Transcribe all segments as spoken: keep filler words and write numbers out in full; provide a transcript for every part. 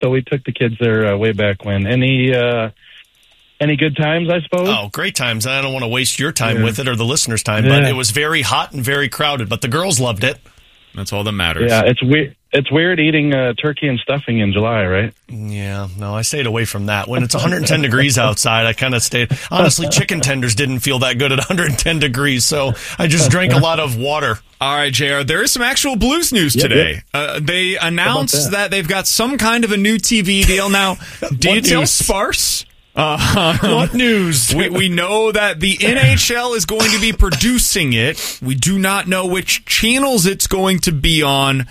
So we took the kids there uh, way back when. Any uh, any good times, I suppose? Oh, great times. I don't want to waste your time yeah. with it or the listeners' time, yeah. but it was very hot and very crowded. But the girls loved it. That's all that matters. Yeah, it's weird. It's weird eating uh, turkey and stuffing in July, right? Yeah, no, I stayed away from that. When it's one hundred ten degrees outside, I kind of stayed. Honestly, chicken tenders didn't feel that good at one hundred ten degrees, so I just drank a lot of water. All right, J R, there is some actual Blues news yep, today. Yep. Uh, they announced that? that they've got some kind of a new T V deal. Now, details news? sparse. Uh, what news? we, we know that the N H L is going to be producing it. We do not know which channels it's going to be on.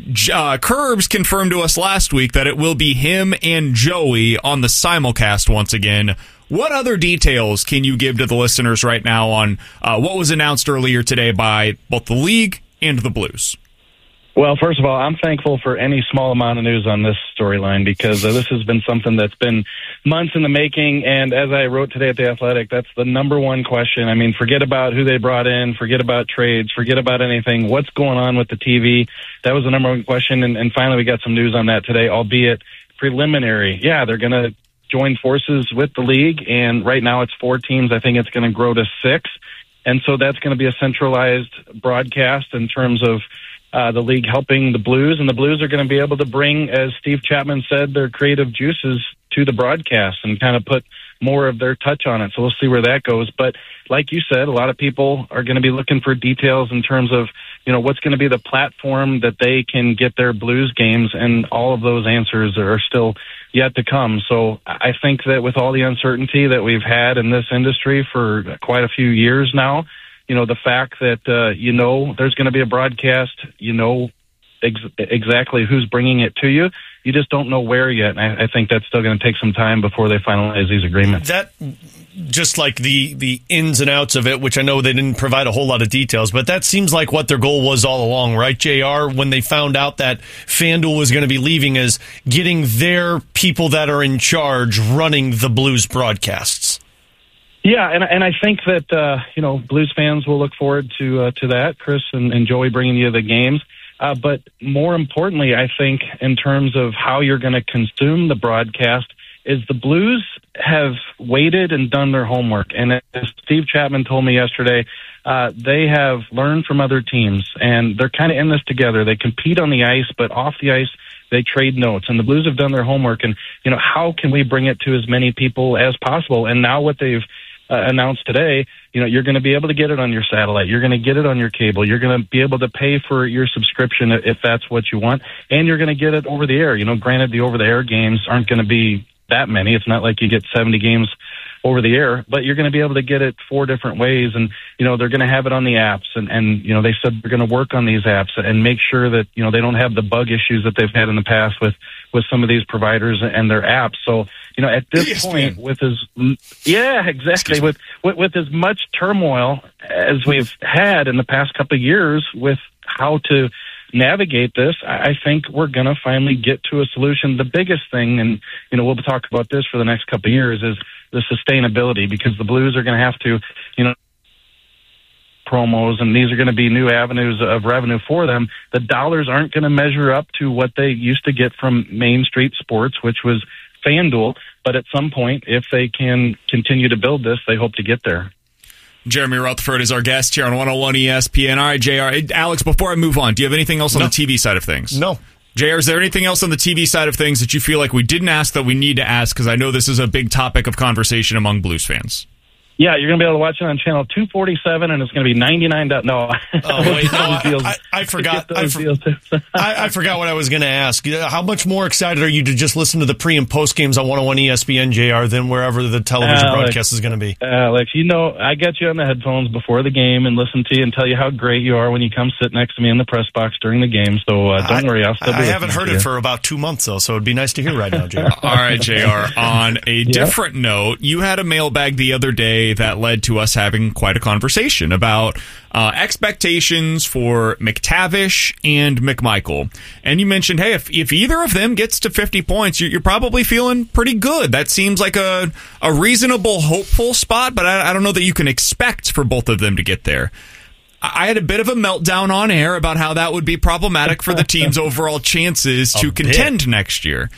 Uh, Curbs confirmed to us last week that it will be him and Joey on the simulcast once again. What other details can you give to the listeners right now on uh, what was announced earlier today by both the league and the Blues? Well, first of all, I'm thankful for any small amount of news on this storyline because uh, this has been something that's been months in the making. And as I wrote today at The Athletic, that's the number one question. I mean, forget about who they brought in, forget about trades, forget about anything. What's going on with the T V? That was the number one question. And, and finally, we got some news on that today, albeit preliminary. Yeah, they're going to join forces with the league. And right now it's four teams. I think it's going to grow to six. And so that's going to be a centralized broadcast in terms of Uh, the league helping the Blues, and the Blues are going to be able to bring, as Steve Chapman said, their creative juices to the broadcast and kind of put more of their touch on it. So we'll see where that goes. But like you said, a lot of people are going to be looking for details in terms of, you know, what's going to be the platform that they can get their Blues games, and all of those answers are still yet to come. So I think that with all the uncertainty that we've had in this industry for quite a few years now, you know, the fact that, uh, you know, there's going to be a broadcast, you know ex- exactly who's bringing it to you. You just don't know where yet. And I, I think that's still going to take some time before they finalize these agreements. That, just like the, the ins and outs of it, which I know they didn't provide a whole lot of details, but that seems like what their goal was all along, right, J R, when they found out that FanDuel was going to be leaving, is getting their people that are in charge running the Blues broadcasts. Yeah, and and I think that uh, you know, Blues fans will look forward to uh, to that, Chris and, and Joey bringing you the games. Uh, but more importantly, I think in terms of how you're going to consume the broadcast, is the Blues have waited and done their homework. And as Steve Chapman told me yesterday, uh, they have learned from other teams, and they're kind of in this together. They compete on the ice, but off the ice, they trade notes, and the Blues have done their homework. And, you know, how can we bring it to as many people as possible? And now what they've Uh, announced today, you know, you're going to be able to get it on your satellite. You're going to get it on your cable. You're going to be able to pay for your subscription if that's what you want. And you're going to get it over the air. You know, granted, the over-the-air games aren't going to be that many. It's not like you get seventy games over the air, but you're going to be able to get it four different ways. And, you know, they're going to have it on the apps. And, and you know, they said they're going to work on these apps and make sure that, you know, they don't have the bug issues that they've had in the past with, with some of these providers and their apps. So, you know, at this yes, point, man. with as, yeah, exactly, with, with, with as much turmoil as we've had in the past couple of years with how to navigate this, I think we're going to finally get to a solution. The biggest thing, and, you know, we'll talk about this for the next couple of years, is the sustainability, because the Blues are going to have to, you know, promos, and these are going to be new avenues of revenue for them. The dollars aren't going to measure up to what they used to get from Main Street Sports, which was FanDuel, but at some point, if they can continue to build this, they hope to get there. Jeremy Rutherford is our guest here on one oh one E S P N. All right, J R. Alex, before I move on, do you have anything else on no. the T V side of things? No. J R, is there anything else on the T V side of things that you feel like we didn't ask that we need to ask? Because I know this is a big topic of conversation among Blues fans. Yeah, you're going to be able to watch it on channel two forty-seven, and it's going to be ninety-nine. No, oh wait, no, I, I, I forgot. I, for, I, I forgot what I was going to ask. How much more excited are you to just listen to the pre and post games on one oh one E S P N, J R, than wherever the television Alex, broadcast is going to be? Alex, you know, I got you on the headphones before the game and listen to you and tell you how great you are when you come sit next to me in the press box during the game. So uh, don't I, worry, I'll still be I haven't heard it you. for about two months though, so it'd be nice to hear right now, J R. All right, J R. On a yep. different note, you had a mailbag the other day that led to us having quite a conversation about uh, expectations for McTavish and McMichael. And you mentioned, hey, if, if either of them gets to fifty points, you're, you're probably feeling pretty good. That seems like a, a reasonable, hopeful spot, but I, I don't know that you can expect for both of them to get there. I had a bit of a meltdown on air about how that would be problematic for the team's overall chances to contend next year.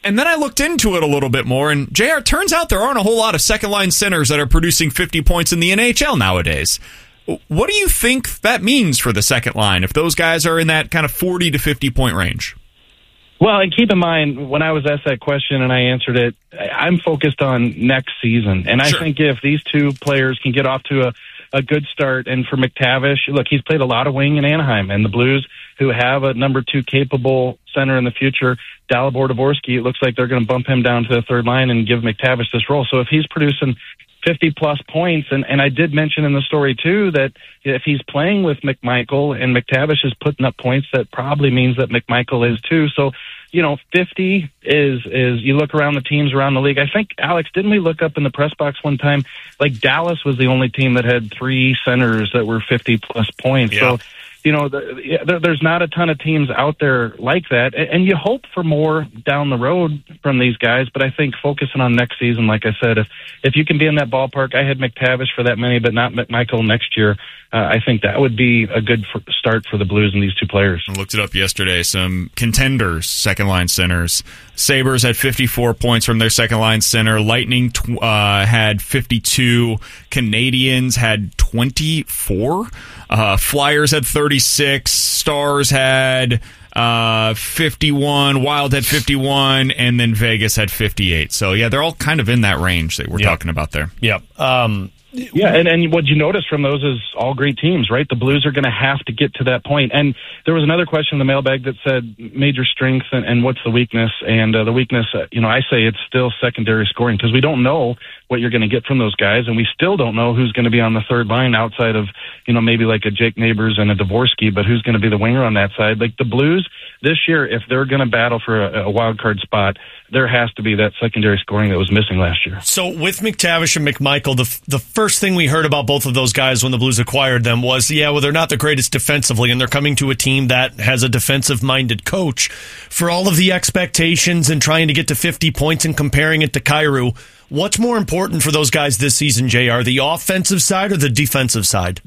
And then I looked into it a little bit more, and J R, turns out there aren't a whole lot of second-line centers that are producing fifty points in the N H L nowadays. What do you think that means for the second line if those guys are in that kind of forty to fifty point range? Well, and keep in mind, when I was asked that question and I answered it, I'm focused on next season. And I sure. think if these two players can get off to a, a good start, and for McTavish, look, he's played a lot of wing in Anaheim, and the Blues, who have a number two capable center in the future, Dalibor Dvorsky, it looks like they're going to bump him down to the third line and give McTavish this role. So if he's producing fifty plus points, and, and I did mention in the story too that if he's playing with McMichael and McTavish is putting up points, that probably means that McMichael is too. So, you know, fifty is, is you look around the teams around the league. I think, Alex, didn't we look up in the press box one time, like Dallas was the only team that had three centers that were fifty plus points. Yeah. So, you know, the, there, there's not a ton of teams out there like that. And you hope for more down the road from these guys. But I think focusing on next season, like I said, if, if you can be in that ballpark, I had McTavish for that many, but not McMichael next year. Uh, I think that would be a good for, start for the Blues and these two players. I looked it up yesterday. Some contenders, second-line centers. Sabres had fifty-four points from their second-line center. Lightning uh, had fifty-two. Canadians had twenty-four. Uh, Flyers had thirty-six. Stars had uh, fifty-one. Wild had fifty-one. And then Vegas had fifty-eight. So, yeah, they're all kind of in that range that we're yep. talking about there. Yep. Um Yeah, and, and what you notice from those is all great teams, right? The Blues are going to have to get to that point. And there was another question in the mailbag that said major strength and, and what's the weakness? And uh, the weakness, uh, you know, I say it's still secondary scoring because we don't know what you're going to get from those guys, and we still don't know who's going to be on the third line outside of, you know, maybe like a Jake Neighbors and a Dvorsky, but who's going to be the winger on that side? Like the Blues this year, if they're going to battle for a, a wild card spot, there has to be that secondary scoring that was missing last year. So with McTavish and McMichael, the the first thing we heard about both of those guys when the Blues acquired them was, yeah, well, they're not the greatest defensively, and they're coming to a team that has a defensive-minded coach. For all of the expectations and trying to get to fifty points and comparing it to Kyrou, what's more important for those guys this season, J R, the offensive side or the defensive side?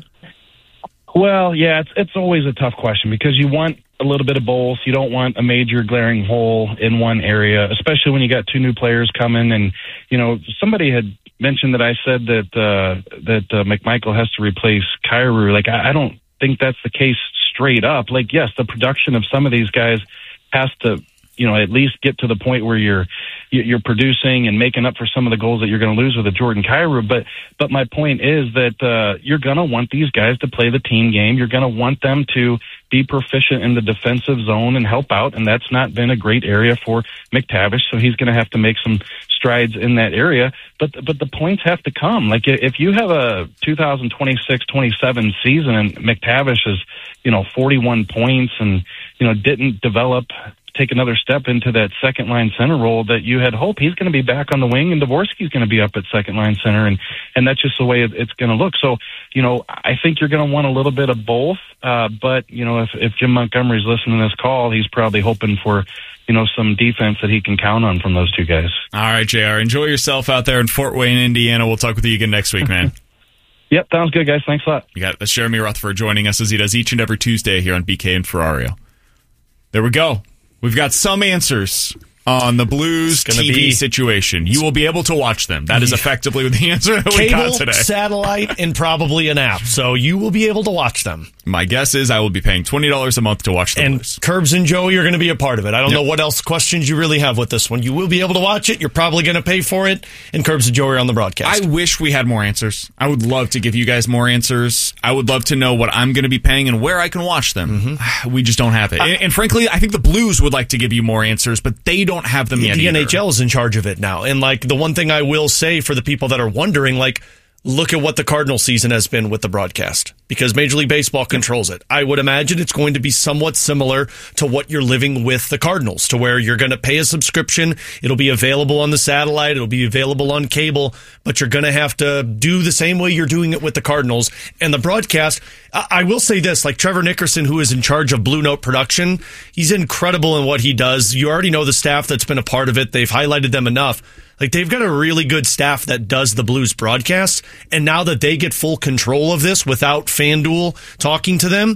Well, yeah, it's it's always a tough question because you want a little bit of both. You don't want a major glaring hole in one area, especially when you got two new players coming. And, you know, somebody had mentioned that I said that uh, that uh, McMichael has to replace Kyrou. Like, I, I don't think that's the case straight up. Like, yes, the production of some of these guys has to, you know, at least get to the point where you're you're producing and making up for some of the goals that you're going to lose with a Jordan Kyrou. But but my point is that uh, you're going to want these guys to play the team game. You're going to want them to be proficient in the defensive zone and help out, and that's not been a great area for McTavish, so he's going to have to make some strides in that area. But but the points have to come. Like if you have a two thousand twenty-six twenty-seven season and McTavish is, you know, forty-one points and, you know, didn't develop, take another step into that second line center role that you had hoped, he's going to be back on the wing and Dvorsky's going to be up at second line center. And, and that's just the way it, it's going to look. So, you know, I think you're going to want a little bit of both. Uh, but, you know, if, if Jim Montgomery's listening to this call, he's probably hoping for, you know, some defense that he can count on from those two guys. All right, J R, enjoy yourself out there in Fort Wayne, Indiana. We'll talk with you again next week, man. Yep, sounds good, guys. Thanks a lot. You got it. That's Jeremy Rutherford joining us as he does each and every Tuesday here on B K and Ferrario. There we go. We've got some answers on the Blues T V be... situation. You will be able to watch them. That is effectively the answer that we got today. Cable, satellite, and probably an app. So you will be able to watch them. My guess is I will be paying twenty dollars a month to watch the and Blues. Curbs and Joey are going to be a part of it. I don't yep. know what else questions you really have with this one. You will be able to watch it. You're probably going to pay for it. And Curbs and Joey are on the broadcast. I wish we had more answers. I would love to give you guys more answers. I would love to know what I'm going to be paying and where I can watch them. Mm-hmm. We just don't have it. Uh, and, and frankly, I think the Blues would like to give you more answers, but they don't have them the yet The either. N H L is in charge of it now. And like the one thing I will say for the people that are wondering, like, look at what the Cardinal season has been with the broadcast because Major League Baseball controls it. I would imagine it's going to be somewhat similar to what you're living with the Cardinals, to where you're going to pay a subscription. It'll be available on the satellite. It'll be available on cable, but you're going to have to do the same way you're doing it with the Cardinals. And the broadcast, I will say this, like Trevor Nickerson, who is in charge of Blue Note production, he's incredible in what he does. You already know the staff that's been a part of it. They've highlighted them enough. Like, they've got a really good staff that does the Blues broadcast, and now that they get full control of this without FanDuel talking to them,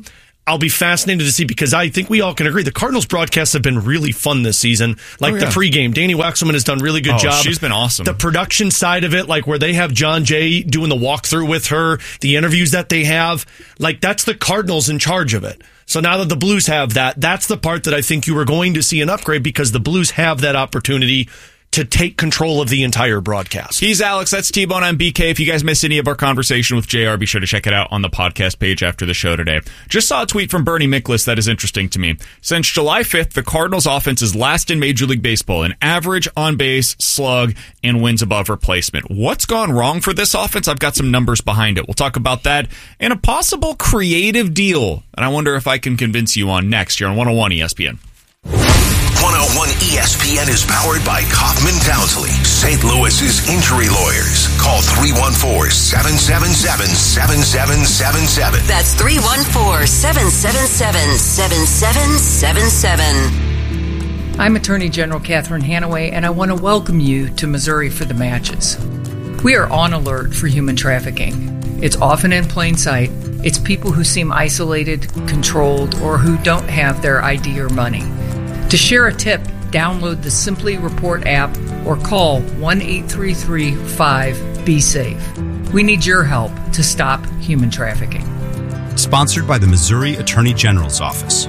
I'll be fascinated to see, because I think we all can agree the Cardinals broadcasts have been really fun this season. Like oh, yeah. the pregame, Danny Waxelman has done a really good oh, job. She's been awesome. The production side of it, like where they have John Jay doing the walkthrough with her, the interviews that they have, like that's the Cardinals in charge of it. So now that the Blues have that, that's the part that I think you are going to see an upgrade, because the Blues have that opportunity to take control of the entire broadcast. He's Alex. That's T-Bone. I'm B K. If you guys missed any of our conversation with J R, be sure to check it out on the podcast page after the show today. Just saw a tweet from Bernie Miklasz that is interesting to me. Since July fifth, the Cardinals offense is last in Major League Baseball in average, on-base, slug, and wins above replacement. What's gone wrong for this offense? I've got some numbers behind it. We'll talk about that and a possible creative deal. And I wonder if I can convince you on next here on one oh one E S P N. one oh one E S P N is powered by Kaufman Townsley, Saint Louis's injury lawyers. Call three one four, seven seven seven, seven seven seven seven. That's three one four, seven seven seven, seven seven seven seven. I'm Attorney General Catherine Hanaway, and I want to welcome you to Missouri for the Matches. We are on alert for human trafficking. It's often in plain sight. It's people who seem isolated, controlled, or who don't have their I D or money. To share a tip, download the Simply Report app or call one eight three three, five, B safe. We need your help to stop human trafficking. Sponsored by the Missouri Attorney General's Office.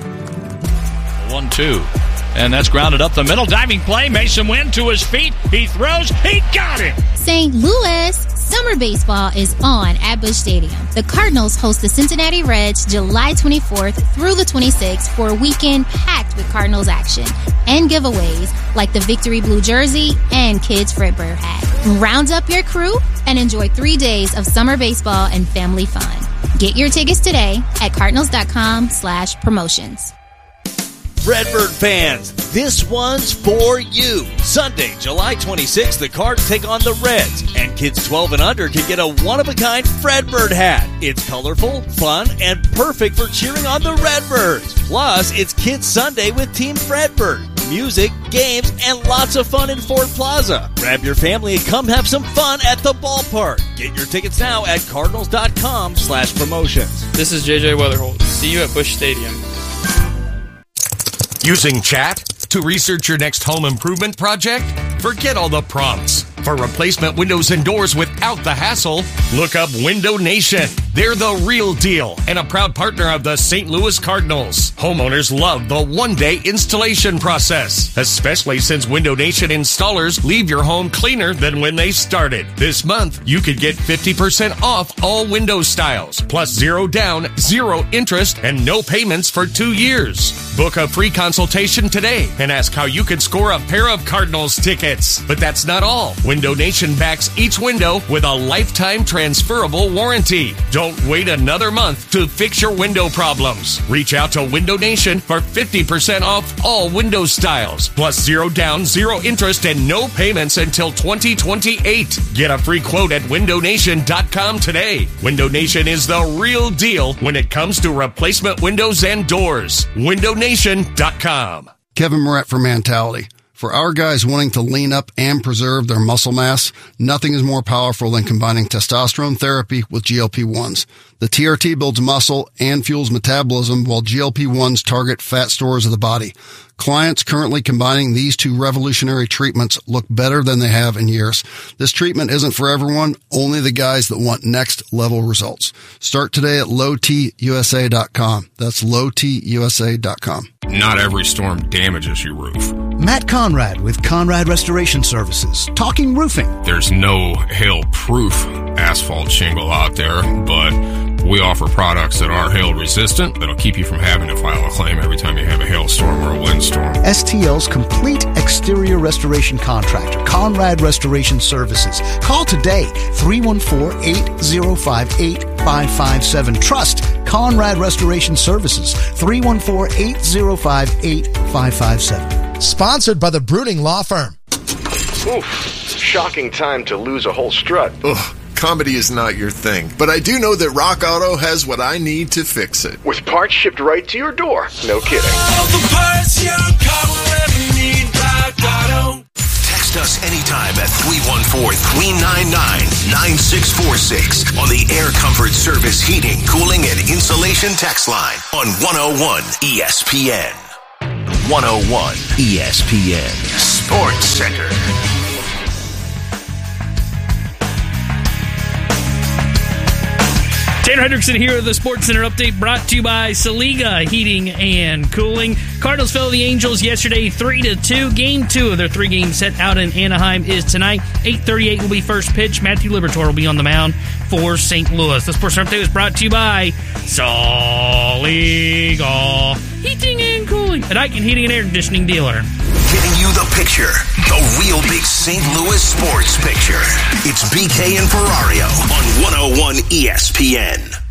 one two. And that's grounded up the middle. Diving play. Mason Wynn to his feet. He throws. He got it. Saint Louis. Summer baseball is on at Busch Stadium. The Cardinals host the Cincinnati Reds July twenty-fourth through the twenty-sixth for a weekend packed with Cardinals action and giveaways like the Victory Blue Jersey and Kids Fredbird hat. Round up your crew and enjoy three days of summer baseball and family fun. Get your tickets today at cardinals.com slash promotions. Redbird fans, this one's for you. Sunday, July twenty-sixth, the Cards take on the Reds, and kids twelve and under can get a one-of-a-kind Fredbird hat. It's colorful, fun, and perfect for cheering on the Redbirds. Plus, it's Kids Sunday with Team Fredbird. Music, games, and lots of fun in Ford Plaza. Grab your family and come have some fun at the ballpark. Get your tickets now at cardinals.com slash promotions. This is J J Weatherholt. See you at Busch Stadium. Using chat to research your next home improvement project? Forget all the prompts. For replacement windows and doors without the hassle, look up Window Nation. They're the real deal and a proud partner of the Saint Louis Cardinals. Homeowners love the one-day installation process, especially since Window Nation installers leave your home cleaner than when they started. This month, you could get fifty percent off all window styles, plus zero down, zero interest, and no payments for two years. Book a free consultation today and ask how you could score a pair of Cardinals tickets. But that's not all. Window Nation backs each window with a lifetime transferable warranty. Don't wait another month to fix your window problems. Reach out to Window Nation for fifty percent off all window styles, plus zero down, zero interest, and no payments until twenty twenty-eight. Get a free quote at window nation dot com today. Window Nation is the real deal when it comes to replacement windows and doors. window nation dot com. Kevin Moret for Mentality. For our guys wanting to lean up and preserve their muscle mass, nothing is more powerful than combining testosterone therapy with G L P ones. The T R T builds muscle and fuels metabolism, while G L P ones target fat stores of the body. Clients currently combining these two revolutionary treatments look better than they have in years. This treatment isn't for everyone, only the guys that want next level results. Start today at low t u s a dot com. That's low t u s a dot com. Not every storm damages your roof. Matt Conrad with Conrad Restoration Services. Talking roofing. There's no hail-proof asphalt shingle out there, but we offer products that are hail resistant that'll keep you from having to file a claim every time you have a hailstorm or a windstorm. S T L's complete exterior restoration contractor, Conrad Restoration Services. Call today, three one four, eight zero five, eight five five seven. Trust Conrad Restoration Services, three one four, eight zero five, eight five five seven. Sponsored by the Bruning Law Firm. Oof, it's a shocking time to lose a whole strut. Ugh. Comedy is not your thing, but I do know that Rock Auto has what I need to fix it. With parts shipped right to your door. No kidding. All the parts your car will ever need, Rock Auto. Text us anytime at three one four, three nine nine, nine six four six on the Air Comfort Service Heating, Cooling, and Insulation text line on one oh one E S P N. one oh one E S P N Sports Center. Tanner Hendrickson here with the Sports Center update brought to you by Saliga Heating and Cooling. Cardinals fell to the Angels yesterday three to two. Game two of their three-game set out in Anaheim is tonight. eight thirty-eight will be first pitch. Matthew Liberatore will be on the mound for Saint Louis. The Sports Center update was brought to you by Saliga Heating and Cooling, an Icon Heating and Air Conditioning dealer. Giving you the picture, the real big Saint Louis sports picture. It's B K and Ferrario on one oh one E S P N.